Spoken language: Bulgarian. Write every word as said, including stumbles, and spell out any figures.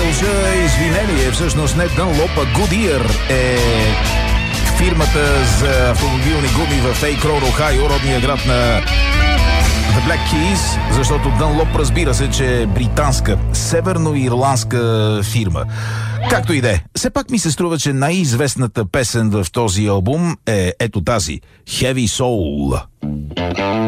дължа извинение. Всъщност не Dunlop, а Goodyear е фирмата за автомобилни гуми в Акрон, Охайо, родния град на The Black Keys, защото Dunlop, разбира се, че е британска, северноирландска фирма. Както и да е, все пак ми се струва, че най-известната песен в този албум е ето тази, Heavy Soul.